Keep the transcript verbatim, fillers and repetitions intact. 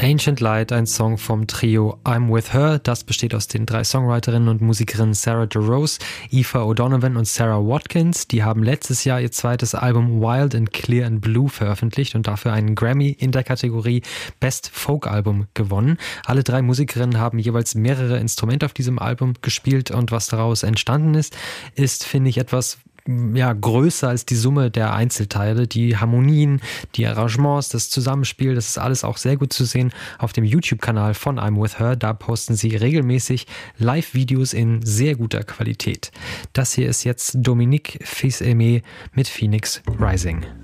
Ancient Light, ein Song vom Trio I'm With Her. Das besteht aus den drei Songwriterinnen und Musikerinnen Sarah DeRose, Aoife O'Donovan und Sarah Watkins. Die haben letztes Jahr ihr zweites Album Wild and Clear and Blue veröffentlicht und dafür einen Grammy in der Kategorie Best Folk Album gewonnen. Alle drei Musikerinnen haben jeweils mehrere Instrumente auf diesem Album gespielt und was daraus entstanden ist, ist, finde ich, etwas ja, größer als die Summe der Einzelteile. Die Harmonien, die Arrangements, das Zusammenspiel, das ist alles auch sehr gut zu sehen auf dem YouTube-Kanal von I'm With Her. Da posten sie regelmäßig Live-Videos in sehr guter Qualität. Das hier ist jetzt Dominique Fils-Aimé mit Phoenix Rising.